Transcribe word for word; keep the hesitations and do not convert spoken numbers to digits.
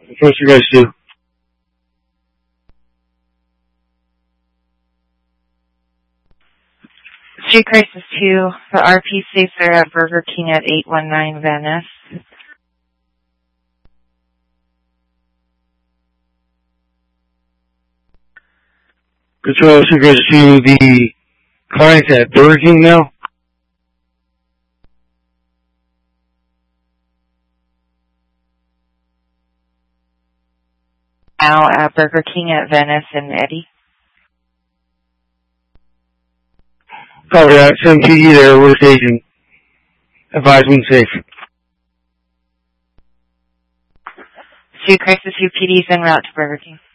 What's you guys do? Street Crisis two, the R P states they're at Burger King at eight one nine Venice. Control Street Crisis two, the client's at Burger King now? Now at Burger King at Venice and Eddy. Copy that. Send P D there, we're station. Advise when safe. Street Crisis two, P D's en route to Burger King.